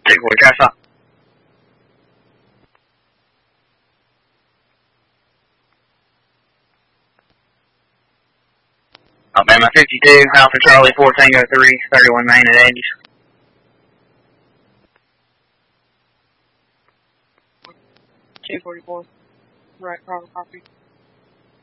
240, try stop. Alabama 52, Alpha Charlie 4 Tango 3, 31 main at edges. Two 44. Right, copy.